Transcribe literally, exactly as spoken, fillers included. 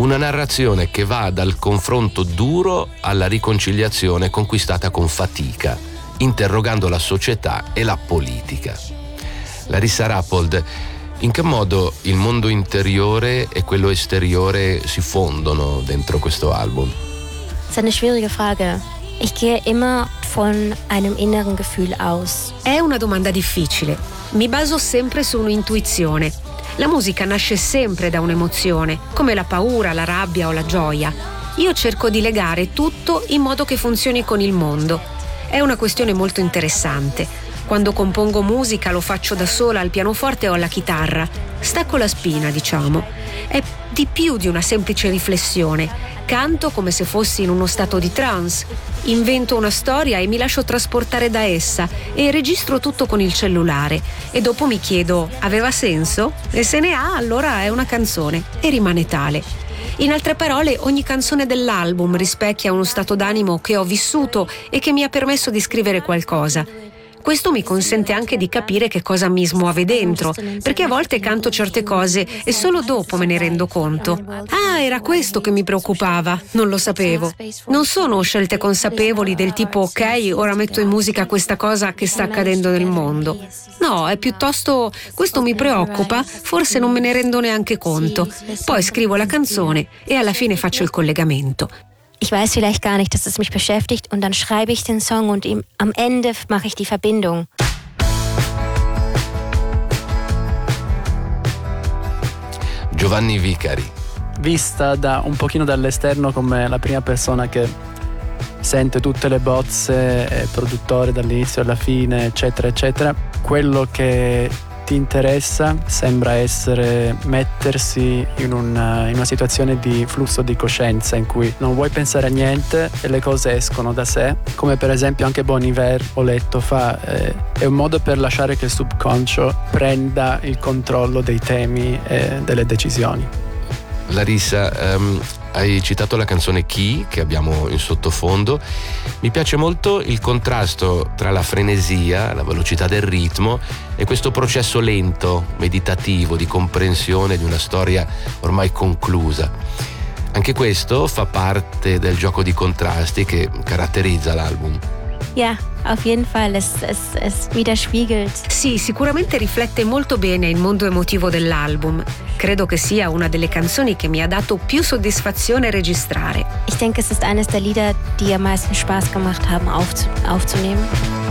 Una narrazione che va dal confronto duro alla riconciliazione conquistata con fatica, interrogando la società e la politica. Larissa Rappold, in che modo il mondo interiore e quello esteriore si fondono dentro questo album? Das ist eine schwierige Frage. Ich gehe immer von einem inneren Gefühl aus. È una domanda difficile. Mi baso sempre su un'intuizione. La musica nasce sempre da un'emozione, come la paura, la rabbia o la gioia. Io cerco di legare tutto in modo che funzioni con il mondo. È una questione molto interessante. Quando compongo musica lo faccio da sola al pianoforte o alla chitarra. Stacco la spina, diciamo. È di più di una semplice riflessione. Canto come se fossi in uno stato di trance. Invento una storia e mi lascio trasportare da essa e registro tutto con il cellulare. E dopo mi chiedo, aveva senso? E se ne ha, allora è una canzone e rimane tale. In altre parole, ogni canzone dell'album rispecchia uno stato d'animo che ho vissuto e che mi ha permesso di scrivere qualcosa. Questo mi consente anche di capire che cosa mi smuove dentro, perché a volte canto certe cose e solo dopo me ne rendo conto. Ah, era questo che mi preoccupava, non lo sapevo. Non sono scelte consapevoli del tipo ok, ora metto in musica questa cosa che sta accadendo nel mondo. No, è piuttosto questo mi preoccupa, forse non me ne rendo neanche conto. Poi scrivo la canzone e alla fine faccio il collegamento. Ich weiß vielleicht gar nicht, dass es mich beschäftigt und dann schreibe ich den Song und ihm, am Ende mache ich die Verbindung. Giovanni Vicari. Vista da un pochino dall'esterno come la prima persona che sente tutte le bozze, è produttore dall'inizio alla fine, eccetera, eccetera, quello che ti interessa sembra essere mettersi in una, in una situazione di flusso di coscienza in cui non vuoi pensare a niente e le cose escono da sé, come per esempio anche Bon Iver, ho letto, fa eh, è un modo per lasciare che il subconscio prenda il controllo dei temi e delle decisioni. Larissa, um, hai citato la canzone Chi, che abbiamo in sottofondo. Mi piace molto il contrasto tra la frenesia, la velocità del ritmo e questo processo lento, meditativo, di comprensione di una storia ormai conclusa. Anche questo fa parte del gioco di contrasti che caratterizza l'album. Ja, auf jeden Fall, es, es, es widerspiegelt. Sì, sicuramente riflette molto bene il mondo emotivo dell'album. Credo che sia una delle canzoni che mi ha dato più soddisfazione registrare. Ich denke, es ist eines der Lieder, die am meisten Spaß gemacht haben aufzu- aufzunehmen.